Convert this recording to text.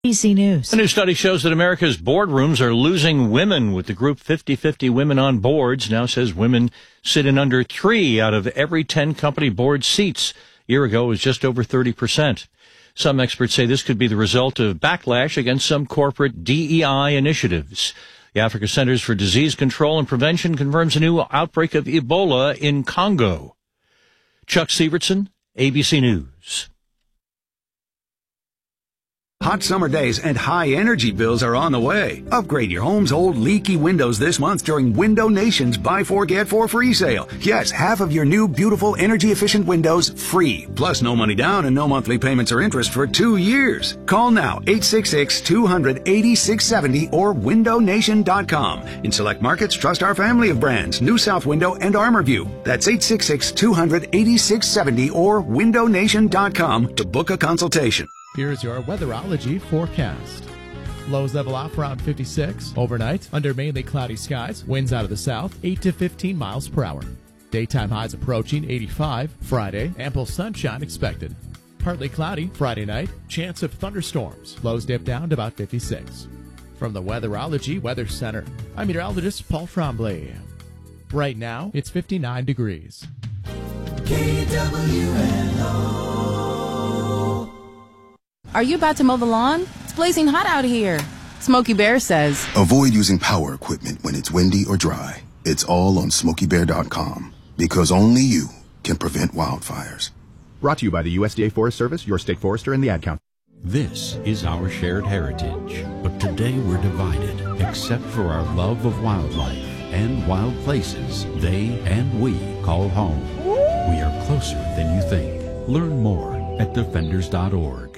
ABC News. A new study shows that America's boardrooms are losing women, with the group 50-50 Women on Boards now says women sit in under 3 out of every 10 company board seats. A year ago, it was just over 30%. Some experts say this could be the result of backlash against some corporate DEI initiatives. The Africa Centers for Disease Control and Prevention confirms a new outbreak of Ebola in Congo. Chuck Sievertson, ABC News. Hot summer days and high energy bills are on the way. Upgrade your home's old leaky windows this month during Window Nation's Buy 4 Get 4 free sale. Yes, half of your new beautiful energy efficient windows free. Plus no money down and no monthly payments or interest for 2 years. Call now 866-200-8670 or windownation.com. In select markets, trust our family of brands, New South Window and ArmorView. That's 866-200-8670 or windownation.com to book a consultation. Here's your weatherology forecast. Lows level off around 56. Overnight, under mainly cloudy skies, winds out of the south, 8 to 15 miles per hour. Daytime highs approaching 85. Friday, ample sunshine expected. Partly cloudy Friday night, chance of thunderstorms. Lows dip down to about 56. From the Weatherology Weather Center, I'm meteorologist Paul Tremblay. Right now, it's 59 degrees. KWNO. Are you about to mow the lawn? It's blazing hot out here. Smokey Bear says, avoid using power equipment when it's windy or dry. It's all on SmokeyBear.com, because only you can prevent wildfires. Brought to you by the USDA Forest Service, your state forester, and the Ad Council. This is our shared heritage, but today we're divided, except for our love of wildlife and wild places they and we call home. We are closer than you think. Learn more at defenders.org.